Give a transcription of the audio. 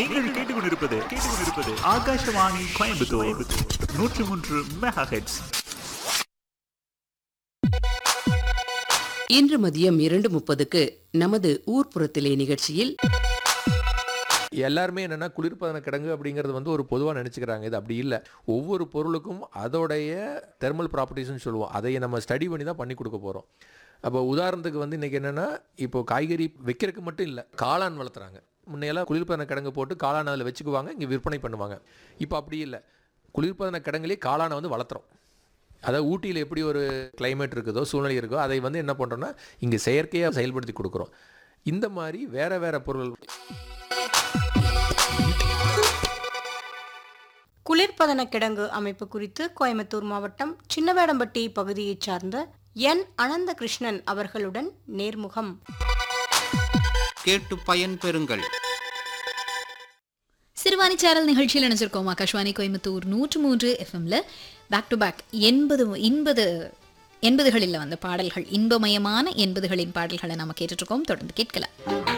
நீங்கள் கேட்டுக்கொண்டிருப்பது ஆகாஷவாணி கோயம்புத்தூர் 103 மெகாஹெர்ட்ஸ். இன்று மதியம் 2:30 நமது ஊர்ப்புறத்திலே நிகழ்ச்சியில் எல்லாருமே என்னென்னா குளிர்பதன கிடங்கு அப்படிங்கிறது வந்து ஒரு பொதுவாக நினச்சிக்கிறாங்க. இது அப்படி இல்லை. ஒவ்வொரு பொருளுக்கும் அதோடைய தெர்மல் ப்ராப்பர்ட்டிஸ்ன்னு சொல்லுவோம். அதை நம்ம ஸ்டடி பண்ணி தான் பண்ணி கொடுக்க போகிறோம். அப்போ உதாரணத்துக்கு வந்து இன்றைக்கி என்னென்னா, இப்போ காய்கறி வைக்கிறதுக்கு மட்டும் இல்லை, காளான் வளர்த்துறாங்க. முன்னையெல்லாம் குளிர்பதன கிடங்கு போட்டு காளான் அதில் வச்சுக்குவாங்க, இங்கே விற்பனை பண்ணுவாங்க. இப்போ அப்படி இல்லை. குளிர்பதன கிடங்குலேயே காளானை வந்து வளர்த்துறோம். அதாவது ஊட்டியில் எப்படி ஒரு கிளைமேட் இருக்குதோ, சூழ்நிலை இருக்கோ, அதை வந்து என்ன பண்ணுறோன்னா இங்கே செயற்கையாக செயல்படுத்தி கொடுக்குறோம். இந்த மாதிரி வேறு வேறு பொருள். குளிர்பதன கிடங்கு அமைப்பு குறித்து கோயம்புத்தூர் மாவட்டம் சின்னவேடம்பட்டி பகுதியைச் சார்ந்த என் அனந்தகிருஷ்ணன் அவர்களுடன் நேர்முகம். கேட்டு பயன் பெறுங்கள். சிறுவாணி சேனல் நிகழ்ச்சியில் நினைச்சிருக்கோம். ஆகாஷ்வாணி கோயம்புத்தூர் 103 எஃப்எம்ல பேக் டு பேக் 80களில் வந்த பாடல்கள், இன்பமயமான 80களின் பாடல்களை நம்ம கேட்டுட்டு இருக்கோம். தொடர்ந்து கேட்கலாம்.